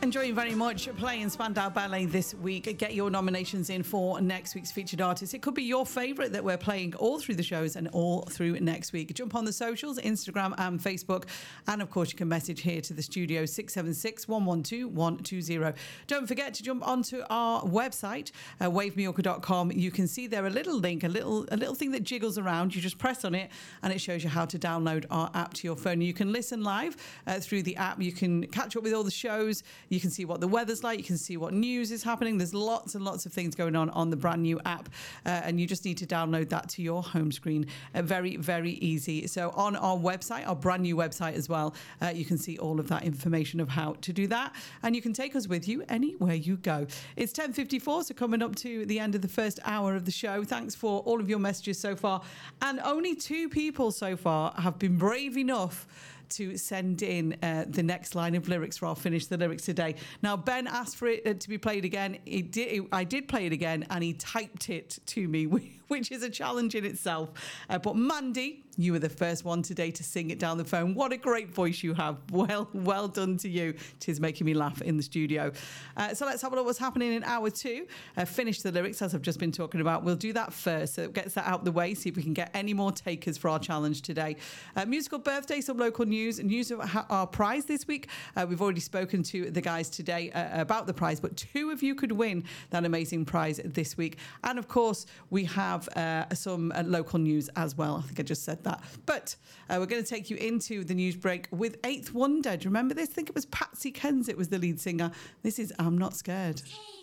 Enjoying very much playing Spandau Ballet this week. Get your nominations in for next week's featured artist. It could be your favourite that we're playing all through the shows and all through next week. Jump on the socials, Instagram and Facebook. And of course, you can message here to the studio 676 112 120. Don't forget to jump onto our website, wavemallorca.com. You can see there a little link, a little thing that jiggles around. You just press on it and it shows you how to download our app to your phone. You can listen live through the app. You can catch up with all the shows. You can see what the weather's like. You can see what news is happening. There's lots and lots of things going on the brand new app. And you just need to download that to your home screen. Very, very easy. So on our website, our brand new website as well, you can see all of that information of how to do that. And you can take us with you anywhere you go. It's 10:54, so coming up to the end of the first hour of the show. Thanks for all of your messages so far. And only 2 people so far have been brave enough to send in the next line of lyrics for our Finish the Lyrics today. Now, Ben asked for it to be played again. I did play it again, and he typed it to me, which is a challenge in itself. But Mandy, you were the first one today to sing it down the phone. What a great voice you have. Well done to you. It is making me laugh in the studio. So let's have a look what's happening in hour 2. Finish the Lyrics, as I've just been talking about. We'll do that first, so it gets that out the way, see if we can get any more takers for our challenge today. Musical birthday, some local news of our prize this week. We've already spoken to the guys today about the prize, but 2 of you could win that amazing prize this week. And of course, we have some local news as well. I think I just said that. But we're going to take you into the news break with Eighth Wonder. Do you remember this? I think it was Patsy Kensit was the lead singer. This is I'm Not Scared.